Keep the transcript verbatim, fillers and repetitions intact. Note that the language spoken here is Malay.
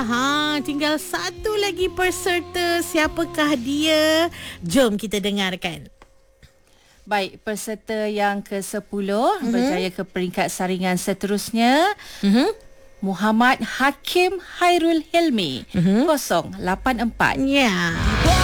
Ha, tinggal satu lagi peserta. Siapakah dia? Jom kita dengarkan. Baik, peserta yang ke sepuluh mm-hmm. berjaya ke peringkat saringan seterusnya. Mhm. Muhammad Hakim Hairul Hilmi. Mhm. kosong lapan empat. Ya.